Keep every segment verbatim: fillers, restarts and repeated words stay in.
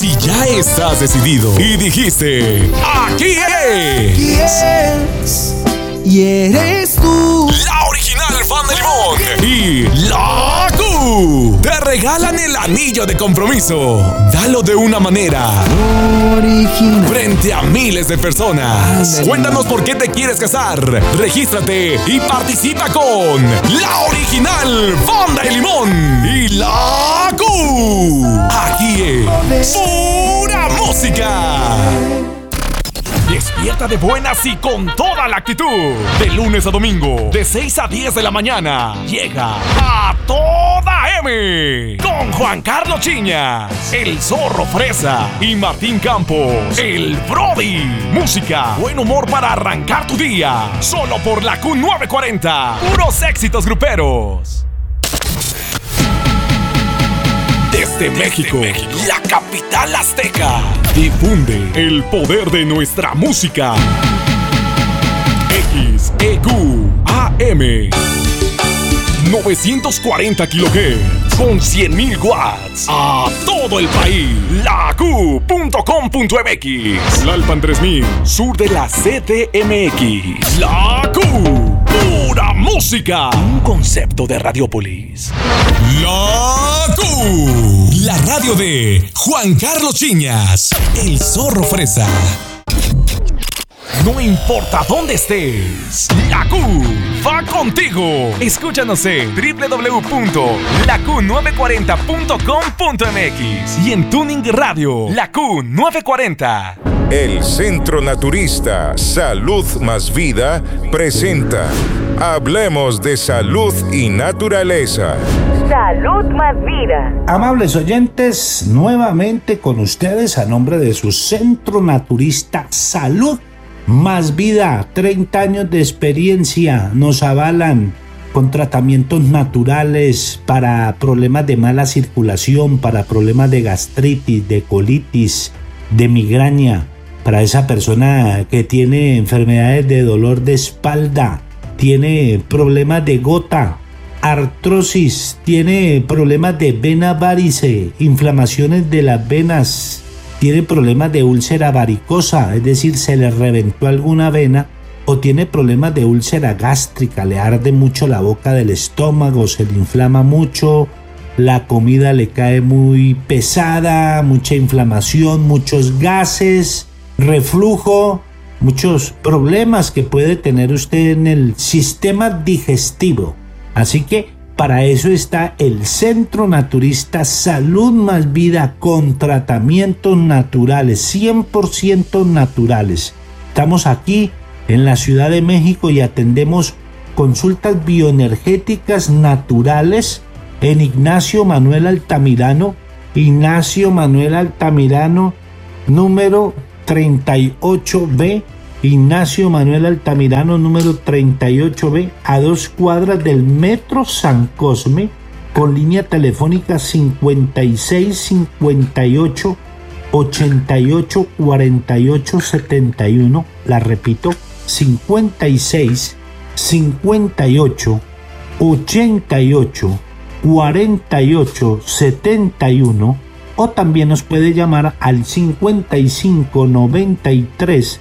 Si ya estás decidido y dijiste, aquí es, aquí es, y eres tú, la original fan de Limón y la Q te regalan el anillo de compromiso. Dalo de una manera original frente a miles de personas. Cuéntanos por qué te quieres casar. Regístrate y participa con la original fan de Limón y la Q. Aquí es pura música. Despierta de buenas y con toda la actitud. De lunes a domingo, de seis a diez de la mañana, llega A Toda M con Juan Carlos Chiñas, el Zorro Fresa y Martín Campos, el Brody. Música, buen humor para arrancar tu día. Solo por la Q novecientos cuarenta. Puros éxitos gruperos. Desde México, la capital azteca, difunde el poder de nuestra música. X E Q A M novecientos cuarenta kilohertz con cien mil watts a todo el país. La Q punto com punto M X, Tlalpan tres mil, sur de la C D M X. La Q, pura música. Un concepto de Radiopolis. La Q, la radio de Juan Carlos Chiñas, el Zorro Fresa. No importa dónde estés, la Q va contigo. Escúchanos en doble u doble u doble u punto la q novecientos cuarenta punto com punto M X y en Tuning Radio, la Q novecientos cuarenta. El Centro Naturista Salud Más Vida presenta Hablemos de Salud y Naturaleza. Salud Más Vida. Amables oyentes, nuevamente con ustedes a nombre de su Centro Naturista Salud Más Vida. treinta años de experiencia nos avalan con tratamientos naturales para problemas de mala circulación, para problemas de gastritis, de colitis, de migraña, para esa persona que tiene enfermedades de dolor de espalda, tiene problemas de gota, artrosis, tiene problemas de vena varice, inflamaciones de las venas, tiene problemas de úlcera varicosa, es decir, se le reventó alguna vena, o tiene problemas de úlcera gástrica, le arde mucho la boca del estómago, se le inflama mucho, la comida le cae muy pesada, mucha inflamación, muchos gases, reflujo, muchos problemas que puede tener usted en el sistema digestivo. Así que para eso está el Centro Naturista Salud Más Vida con tratamientos naturales, cien por ciento naturales. Estamos aquí en la Ciudad de México y atendemos consultas bioenergéticas naturales en Ignacio Manuel Altamirano, Ignacio Manuel Altamirano, número treinta y ocho B, Ignacio Manuel Altamirano, número treinta y ocho B, a dos cuadras del Metro San Cosme, con línea telefónica cincuenta y seis cincuenta y ocho ochenta y ocho cuarenta y ocho setenta y uno. La repito, cincuenta y seis cincuenta y ocho ochenta y ocho cuarenta y ocho setenta y uno, o también nos puede llamar al cincuenta y cinco noventa y tres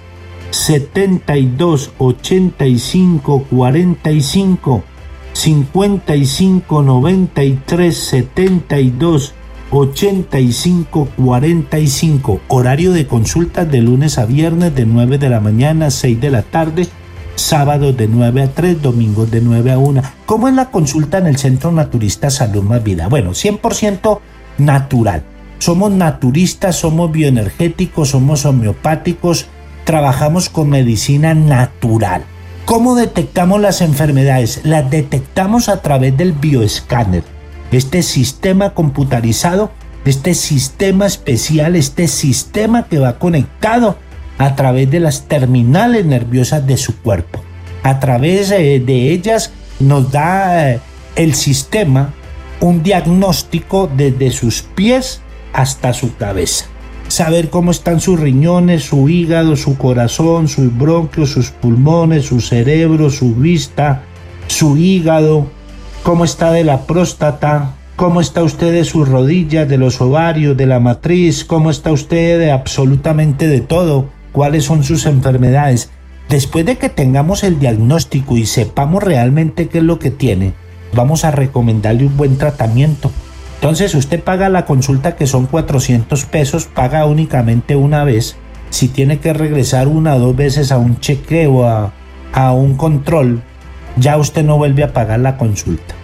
setenta y dos ochenta y cinco cuarenta y cinco, cincuenta y cinco noventa y tres setenta y dos ochenta y cinco cuarenta y cinco. Horario de consultas de lunes a viernes de nueve de la mañana a seis de la tarde, sábados de nueve a tres, domingos de nueve a una. ¿Cómo es la consulta en el Centro Naturista Salud Más Vida? Bueno, cien por ciento natural. Somos naturistas, somos bioenergéticos, somos homeopáticos, trabajamos con medicina natural. ¿Cómo detectamos las enfermedades? Las detectamos a través del bioescáner. Este sistema computarizado, este sistema especial, este sistema que va conectado a través de las terminales nerviosas de su cuerpo. A través de ellas nos da el sistema un diagnóstico desde sus pies hasta su cabeza. Saber cómo están sus riñones, su hígado, su corazón, sus bronquios, sus pulmones, su cerebro, su vista, su hígado, cómo está de la próstata, cómo está usted de sus rodillas, de los ovarios, de la matriz, cómo está usted de absolutamente de todo, cuáles son sus enfermedades. Después de que tengamos el diagnóstico y sepamos realmente qué es lo que tiene, vamos a recomendarle un buen tratamiento. Entonces usted paga la consulta, que son cuatrocientos pesos, paga únicamente una vez. Si tiene que regresar una o dos veces a un chequeo, a, a un control, ya usted no vuelve a pagar la consulta.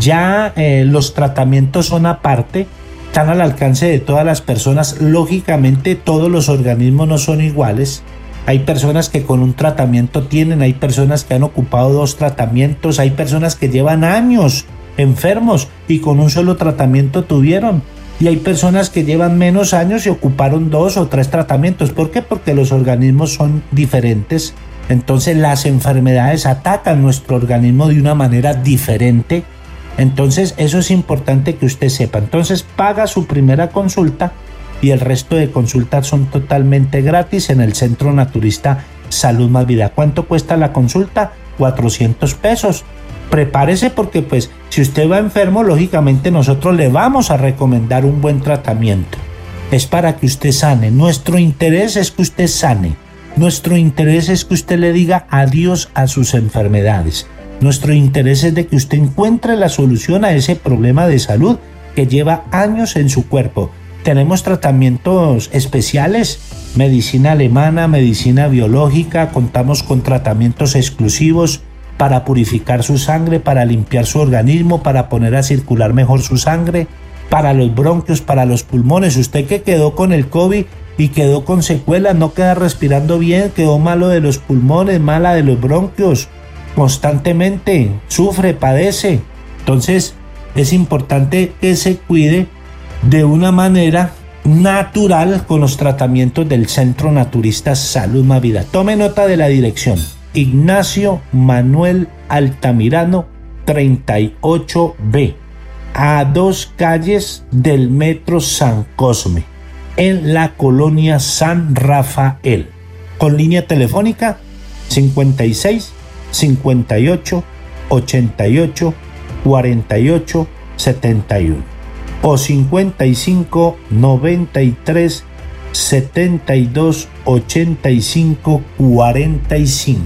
Ya eh, los tratamientos son aparte, están al alcance de todas las personas. Lógicamente todos los organismos no son iguales. Hay personas que con un tratamiento tienen, hay personas que han ocupado dos tratamientos, hay personas que llevan años enfermos y con un solo tratamiento tuvieron. Y hay personas que llevan menos años y ocuparon dos o tres tratamientos. ¿Por qué? Porque los organismos son diferentes. Entonces las enfermedades atacan nuestro organismo de una manera diferente. Entonces eso es importante que usted sepa. Entonces paga su primera consulta y el resto de consultas son totalmente gratis en el Centro Naturista Salud Más Vida. ¿Cuánto cuesta la consulta? cuatrocientos pesos. Prepárese, porque pues si usted va enfermo, lógicamente nosotros le vamos a recomendar un buen tratamiento. Es para que usted sane. Nuestro interés es que usted sane. Nuestro interés es que usted le diga adiós a sus enfermedades. Nuestro interés es de que usted encuentre la solución a ese problema de salud que lleva años en su cuerpo. Tenemos tratamientos especiales, medicina alemana, medicina biológica, contamos con tratamientos exclusivos para purificar su sangre, para limpiar su organismo, para poner a circular mejor su sangre, para los bronquios, para los pulmones. Usted que quedó con el COVID y quedó con secuelas, no queda respirando bien, quedó malo de los pulmones, mala de los bronquios, constantemente sufre, padece. Entonces es importante que se cuide de una manera natural con los tratamientos del Centro Naturista Salud Más Vida. Tome nota de la dirección: Ignacio Manuel Altamirano treinta y ocho B, a dos calles del Metro San Cosme, en la colonia San Rafael, con línea telefónica cincuenta y seis, cincuenta y ocho, ochenta y ocho, cuarenta y ocho, setenta y uno o cincuenta y cinco, noventa y tres, setenta y dos, ochenta y cinco, cuarenta y cinco.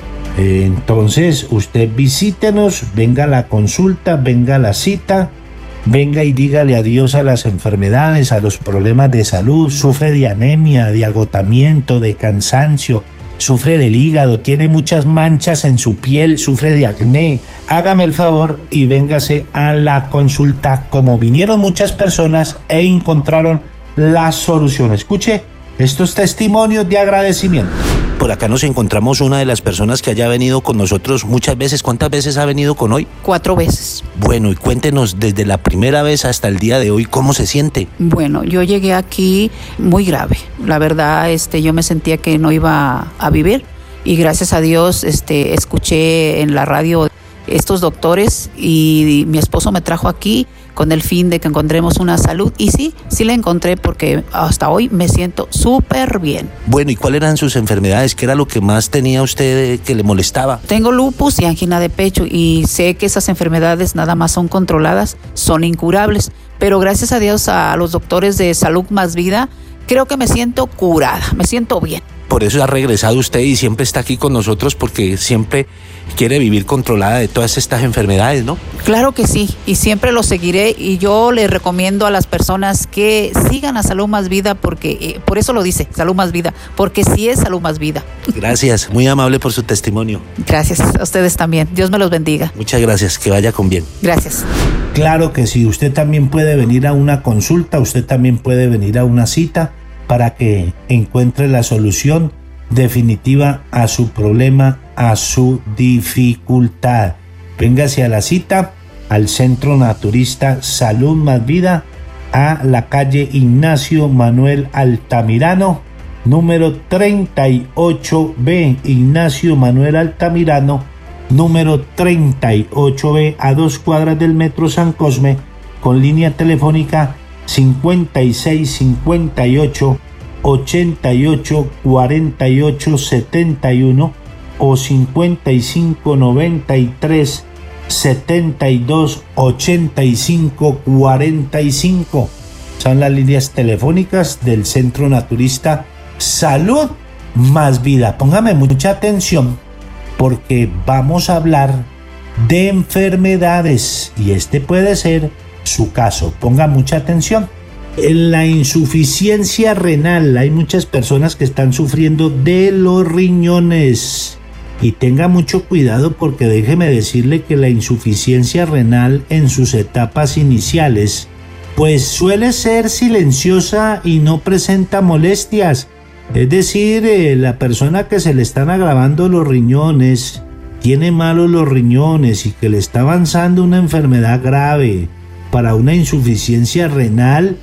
Entonces usted visítenos, venga a la consulta, venga a la cita, venga y dígale adiós a las enfermedades, a los problemas de salud. Sufre de anemia, de agotamiento, de cansancio, sufre del hígado, tiene muchas manchas en su piel, sufre de acné. Hágame el favor y véngase a la consulta, como vinieron muchas personas e encontraron la solución. Escuche estos testimonios de agradecimiento. Por acá nos encontramos una de las personas que haya venido con nosotros muchas veces. ¿Cuántas veces ha venido con hoy? Cuatro veces. Bueno, y cuéntenos desde la primera vez hasta el día de hoy, ¿cómo se siente? Bueno, yo llegué aquí muy grave. La verdad, este, yo me sentía que no iba a vivir y gracias a Dios, este, escuché en la radio estos doctores y mi esposo me trajo aquí con el fin de que encontremos una salud. Y sí, sí la encontré, porque hasta hoy me siento súper bien. Bueno, ¿y cuáles eran sus enfermedades? ¿Qué era lo que más tenía usted que le molestaba? Tengo lupus y angina de pecho, y sé que esas enfermedades nada más son controladas, son incurables. Pero gracias a Dios, a los doctores de Salud Más Vida, creo que me siento curada, me siento bien. Por eso ha regresado usted y siempre está aquí con nosotros, porque siempre quiere vivir controlada de todas estas enfermedades, ¿no? Claro que sí, y siempre lo seguiré, y yo le recomiendo a las personas que sigan a Salud Más Vida, porque eh, por eso lo dice, Salud Más Vida, porque sí es Salud Más Vida. Gracias, muy amable por su testimonio. Gracias, a ustedes también, Dios me los bendiga. Muchas gracias, que vaya con bien. Gracias. Claro que sí, usted también puede venir a una consulta, usted también puede venir a una cita para que encuentre la solución definitiva a su problema, a su dificultad. Véngase a la cita al Centro Naturista Salud Más Vida, a la calle Ignacio Manuel Altamirano, número treinta y ocho B, Ignacio Manuel Altamirano, número treinta y ocho B, a dos cuadras del Metro San Cosme, con línea telefónica cincuenta y seis, cincuenta y ocho, ochenta y ocho, cuarenta y ocho, setenta y uno o cincuenta y cinco, noventa y tres, setenta y dos ochenta y cinco cuarenta y cinco. Son las líneas telefónicas del Centro Naturista Salud Más Vida. Póngame mucha atención porque vamos a hablar de enfermedades y este puede ser su caso. Ponga mucha atención. En la insuficiencia renal hay muchas personas que están sufriendo de los riñones. Y tenga mucho cuidado porque déjeme decirle que la insuficiencia renal en sus etapas iniciales pues suele ser silenciosa y no presenta molestias. Es decir, eh, la persona que se le están agravando los riñones, tiene malos los riñones y que le está avanzando una enfermedad grave para una insuficiencia renal,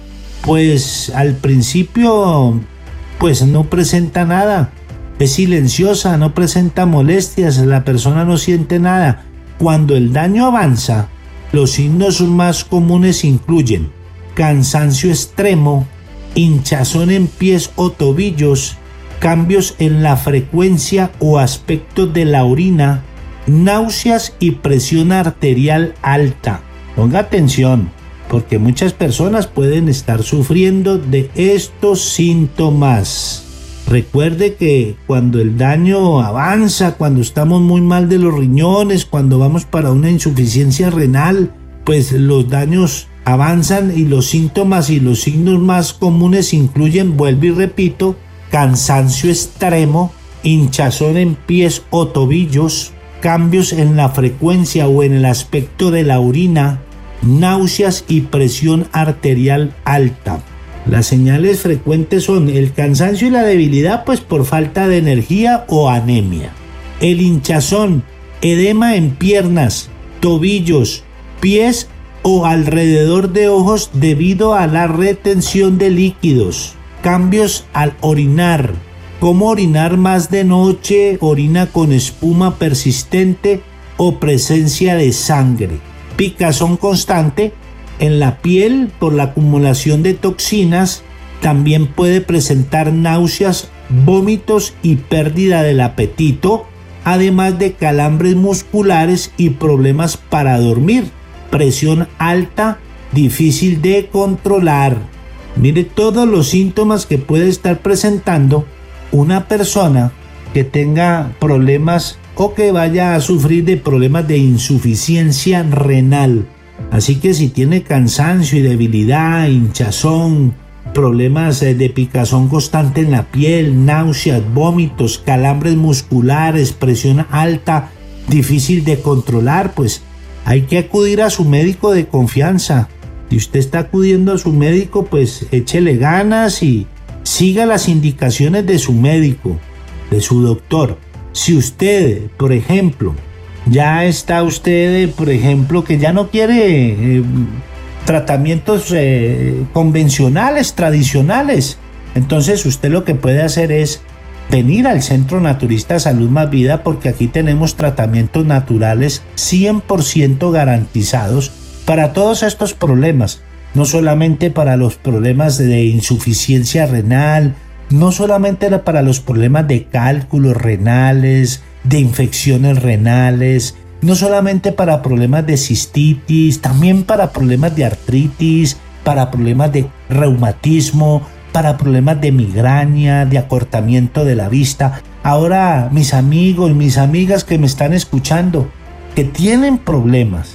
pues al principio pues no presenta nada. Es silenciosa, no presenta molestias, la persona no siente nada. Cuando el daño avanza, los signos más comunes incluyen cansancio extremo, hinchazón en pies o tobillos, cambios en la frecuencia o aspecto de la orina, náuseas y presión arterial alta. Ponga atención, porque muchas personas pueden estar sufriendo de estos síntomas. Recuerde que cuando el daño avanza, cuando estamos muy mal de los riñones, cuando vamos para una insuficiencia renal, pues los daños avanzan y los síntomas y los signos más comunes incluyen, vuelvo y repito, cansancio extremo, hinchazón en pies o tobillos, cambios en la frecuencia o en el aspecto de la orina, náuseas y presión arterial alta. Las señales frecuentes son el cansancio y la debilidad, pues por falta de energía o anemia. El hinchazón, edema en piernas, tobillos, pies o alrededor de ojos debido a la retención de líquidos. Cambios al orinar, como orinar más de noche, orina con espuma persistente o presencia de sangre. Picazón constante en la piel por la acumulación de toxinas. También puede presentar náuseas, vómitos y pérdida del apetito, además de calambres musculares y problemas para dormir. Presión alta, difícil de controlar. Mire todos los síntomas que puede estar presentando una persona que tenga problemas o que vaya a sufrir de problemas de insuficiencia renal. Así que si tiene cansancio y debilidad, hinchazón, problemas de picazón constante en la piel, náuseas, vómitos, calambres musculares, presión alta, difícil de controlar, pues hay que acudir a su médico de confianza. Si usted está acudiendo a su médico, pues échele ganas y siga las indicaciones de su médico, de su doctor. Si usted, por ejemplo, ya está usted, por ejemplo, que ya no quiere eh, tratamientos eh, convencionales, tradicionales, entonces usted lo que puede hacer es venir al Centro Naturista Salud Más Vida, porque aquí tenemos tratamientos naturales cien por ciento garantizados para todos estos problemas, no solamente para los problemas de insuficiencia renal, no solamente para los problemas de cálculos renales, de infecciones renales, no solamente para problemas de cistitis, también para problemas de artritis, para problemas de reumatismo, para problemas de migraña, de acortamiento de la vista. Ahora, mis amigos y mis amigas que me están escuchando, que tienen problemas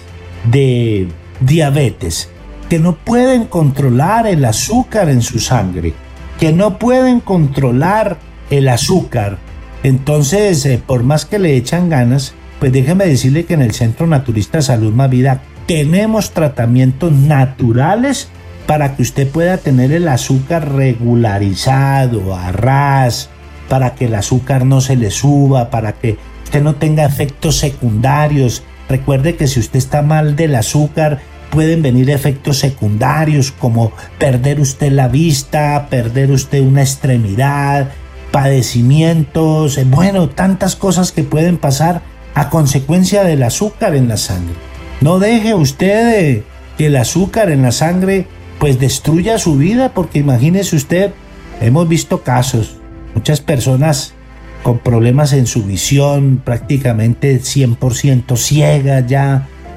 de diabetes, que no pueden controlar el azúcar en su sangre, que no pueden controlar el azúcar, entonces, eh, por más que le echan ganas, pues déjeme decirle que en el Centro Naturista Salud Más Vida tenemos tratamientos naturales para que usted pueda tener el azúcar regularizado, a ras, para que el azúcar no se le suba, para que usted no tenga efectos secundarios. Recuerde que si usted está mal del azúcar, pueden venir efectos secundarios como perder usted la vista, perder usted una extremidad, padecimientos, bueno, tantas cosas que pueden pasar a consecuencia del azúcar en la sangre. No deje usted que el azúcar en la sangre pues destruya su vida, porque imagínese usted, hemos visto casos, muchas personas con problemas en su visión, prácticamente cien por ciento ciegas ya,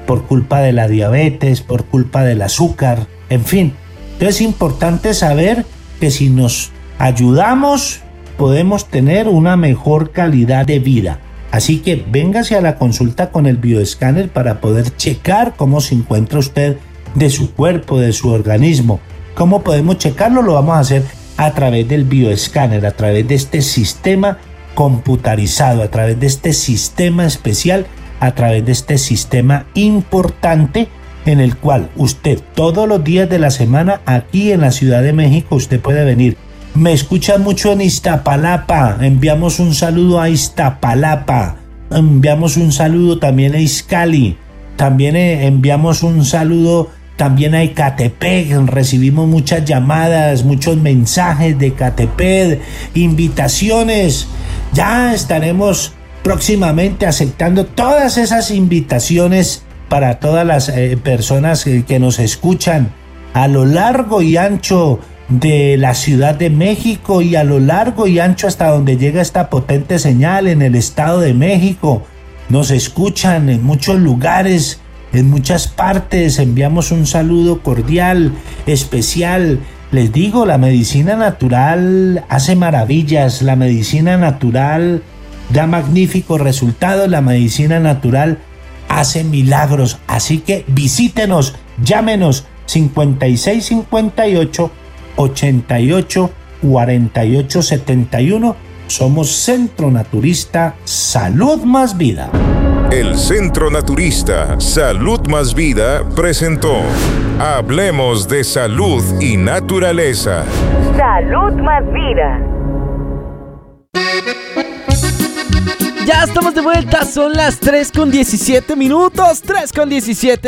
por culpa de la diabetes, por culpa del azúcar, en fin. Entonces es importante saber que si nos ayudamos, podemos tener una mejor calidad de vida. Así que véngase a la consulta con el bioescáner para poder checar cómo se encuentra usted de su cuerpo, de su organismo. ¿Cómo podemos checarlo? Lo vamos a hacer a través del bioescáner, a través de este sistema computarizado, a través de este sistema especial, a través de este sistema importante en el cual usted todos los días de la semana aquí en la Ciudad de México usted puede venir. Me escuchan mucho en Iztapalapa, enviamos un saludo a Iztapalapa, enviamos un saludo también a Izcali, también enviamos un saludo también a Ecatepec, recibimos muchas llamadas, muchos mensajes de Ecatepec, invitaciones, ya estaremos próximamente aceptando todas esas invitaciones para todas las eh, personas que, que nos escuchan a lo largo y ancho de la Ciudad de México y a lo largo y ancho hasta donde llega esta potente señal en el Estado de México. Nos escuchan en muchos lugares, en muchas partes. Enviamos un saludo cordial, especial. Les digo, la medicina natural hace maravillas, la medicina natural da magníficos resultados, la medicina natural hace milagros. Así que visítenos, llámenos cincuenta y seis cincuenta y ocho ochenta y ocho cuarenta y ocho setenta y uno. Somos Centro Naturista Salud Más Vida. El Centro Naturista Salud Más Vida presentó Hablemos de Salud y Naturaleza. Salud Más Vida. Ya estamos de vuelta, son las tres con diecisiete minutos, tres con diecisiete.